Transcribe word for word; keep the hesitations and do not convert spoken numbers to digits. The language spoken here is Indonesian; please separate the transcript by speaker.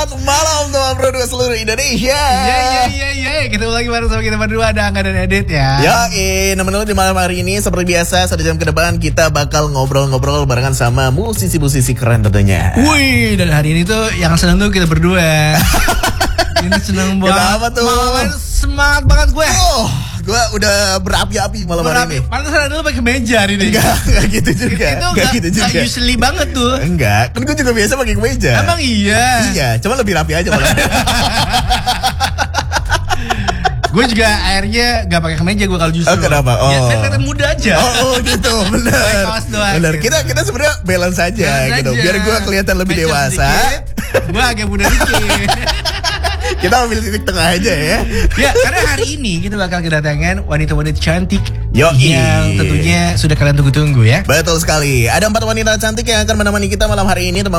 Speaker 1: Selamat malam teman berdua seluruh Indonesia.
Speaker 2: Iya iya iya iya. Ketemu lagi bareng sama kita berdua, ada Angga dan Edit ya.
Speaker 1: Yoi, nemen di malam hari ini seperti biasa satu jam ke depan kita bakal ngobrol-ngobrol barengan sama musisi-musisi keren tentunya.
Speaker 2: Wih, dan hari ini tuh yang seneng tuh kita berdua. Ini seneng banget.
Speaker 1: Kenapa tuh?
Speaker 2: Malam semangat banget gue.
Speaker 1: Oh, gue udah berapi-api malam hari ini.
Speaker 2: Pantesan lu pakai meja hari ini.
Speaker 1: Enggak, enggak gitu juga.
Speaker 2: Itu
Speaker 1: enggak gitu juga.
Speaker 2: Enggak usually banget tuh.
Speaker 1: Enggak, kan gue juga biasa pakai kemeja.
Speaker 2: Emang iya?
Speaker 1: Iya, cuma lebih rapi aja malah.
Speaker 2: Gue juga akhirnya gak pakai kemeja gue kalau justru.
Speaker 1: Oh, kenapa? Oh.
Speaker 2: Ya, saya kelihatan muda aja.
Speaker 1: Oh, oh gitu, bener. Bener.
Speaker 2: Gitu.
Speaker 1: Kita kita sebenarnya balance aja balance gitu. Aja. Biar gue kelihatan lebih Fashion dewasa.
Speaker 2: Gue agak muda dikit.
Speaker 1: Kita ambil titik tengah aja ya.
Speaker 2: Ya, karena hari ini kita bakal kedatangan wanita-wanita cantik.
Speaker 1: Yoi.
Speaker 2: Yang tentunya sudah kalian tunggu-tunggu ya.
Speaker 1: Betul sekali. Ada empat wanita cantik yang akan menemani kita malam hari ini, teman